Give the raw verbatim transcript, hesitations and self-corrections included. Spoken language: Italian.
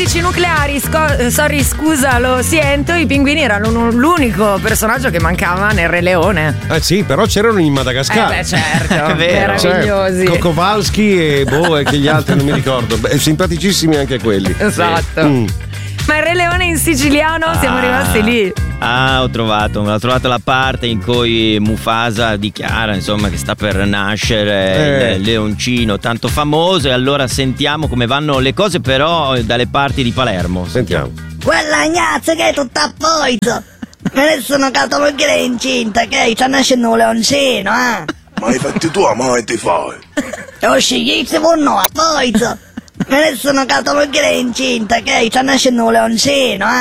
Simpatici nucleari, sco- sorry scusa lo sento, i pinguini erano l'unico personaggio che mancava nel Re Leone. Eh sì, però c'erano in Madagascar. Eh beh certo, È vero. meravigliosi. Cioè, Kowalski e boh e che gli altri non mi ricordo. Beh, simpaticissimi anche quelli. Esatto. Mm. Ma il Re Leone in siciliano siamo Ah. rimasti lì. Ah, ho trovato, ho trovato la parte in cui Mufasa dichiara insomma che sta per nascere Eh. il leoncino tanto famoso, e allora sentiamo come vanno le cose però dalle parti di Palermo. Sentiamo. Quella gnazza che è tutta a poito. Me ne sono catalogo che è incinta, che sta nascendo un leoncino, eh? Ma hai fatti tu, ma ti fai? E ho scegliito con no, a poito. Me ne sono catalogo che è incinta, che sta nascendo un leoncino, eh?